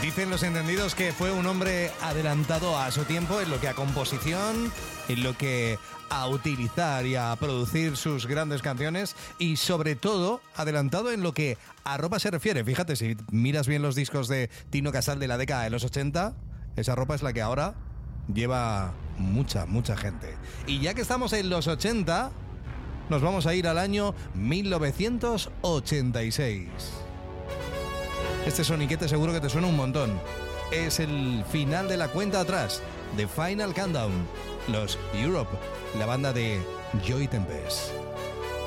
Dicen los entendidos que fue un hombre adelantado a su tiempo en lo que a composición, en lo que a utilizar y a producir sus grandes canciones y sobre todo adelantado en lo que a ropa se refiere. Fíjate, si miras bien los discos de Tino Casal de la década de los 80, esa ropa es la que ahora lleva mucha gente. Y ya que estamos en los 80, nos vamos a ir al año 1986. Este soniquete seguro que te suena un montón. Es el final de la cuenta atrás, de Final Countdown. Los Europe, la banda de Joey Tempest.